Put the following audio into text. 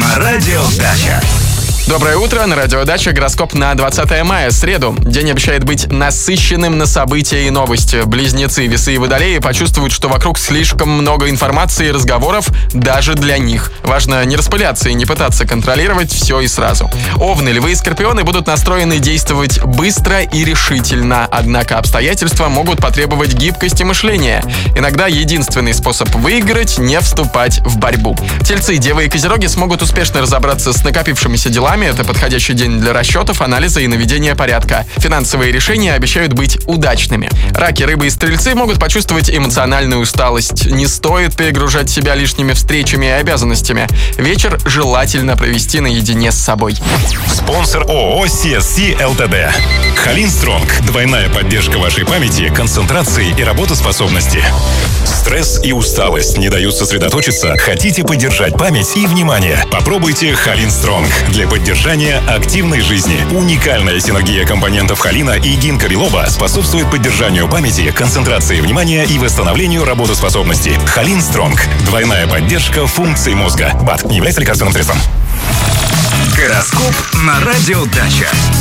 на Радио Дача. Доброе утро, на Радио Дача. Гороскоп на 20 мая, среду. День обещает быть насыщенным на события и новости. Близнецы, Весы и Водолеи почувствуют, что вокруг слишком много информации и разговоров даже для них. Важно не распыляться и не пытаться контролировать все и сразу. Овны, Львы и Скорпионы будут настроены действовать быстро и решительно. Однако обстоятельства могут потребовать гибкости мышления. Иногда единственный способ выиграть — не вступать в борьбу. Тельцы, Девы и Козероги смогут успешно разобраться с накопившимися делами. Это подходящий день для расчетов, анализа и наведения порядка. Финансовые решения обещают быть удачными. Раки, Рыбы и Стрельцы могут почувствовать эмоциональную усталость. Не стоит перегружать себя лишними встречами и обязанностями. Вечер желательно провести наедине с собой. Спонсор ООО CSC ЛТД. Халин Стронг. Двойная поддержка вашей памяти, концентрации и работоспособности. Стресс и усталость не дают сосредоточиться? Хотите поддержать память и внимание? Попробуйте Халин Стронг для поддержания активной жизни. Уникальная синергия компонентов холина и гинкобилоба способствует поддержанию памяти, концентрации внимания и восстановлению работоспособности. Халин Стронг. Двойная поддержка функций мозга. БАД не является лекарственным средством. Гороскоп на Радио Дача.